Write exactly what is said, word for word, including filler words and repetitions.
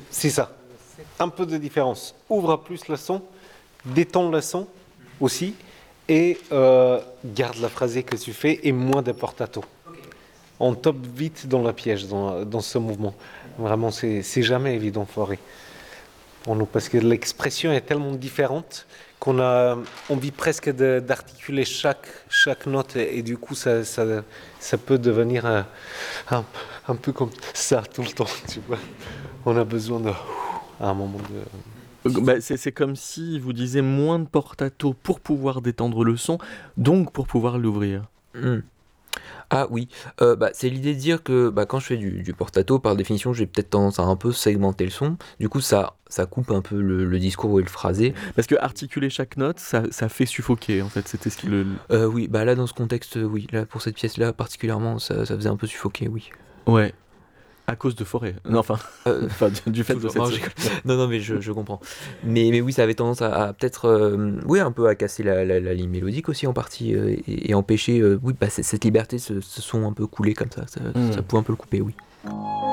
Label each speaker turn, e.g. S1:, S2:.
S1: c'est ça. Un peu de différence. Ouvre plus le son, détends le son aussi, et euh, garde la phrasée que tu fais et moins de portato. On tombe vite dans la piège, dans, dans ce mouvement. Vraiment, c'est, c'est jamais évident, Forêt, pour nous, parce que l'expression est tellement différente qu'on a envie presque de, d'articuler chaque, chaque note, et, et du coup, ça, ça, ça peut devenir un, un, un peu comme ça tout le temps, tu vois. On a besoin de, à un moment de...
S2: Bah, c'est, c'est comme si vous disiez moins de portato pour pouvoir détendre le son, donc pour pouvoir l'ouvrir.
S3: Mmh. Ah oui, euh, bah, c'est l'idée de dire que bah, quand je fais du, du portato, par définition, j'ai peut-être tendance à un peu segmenter le son. Du coup, ça, ça coupe un peu le, le discours et le phrasé.
S2: Parce que articuler chaque note, ça, ça fait suffoquer, en fait. C'était ce qui le...
S3: Euh, oui, bah là, dans ce contexte, oui. Là, pour cette pièce-là, particulièrement, ça, ça faisait un peu suffoquer, oui.
S2: Ouais. À cause de Forêt. Non, enfin,
S3: Euh,
S2: enfin du, du fait de cette...
S3: non, je- non, non, mais je, je comprends. Mais, mais oui, ça avait tendance à, à peut-être, euh, oui, un peu à casser la, la, la ligne mélodique aussi en partie, euh, et, et empêcher, euh, oui, bah, c- cette liberté, ce, ce son un peu coulé comme ça, ça,
S2: Mm.
S3: ça pouvait un peu le couper, oui.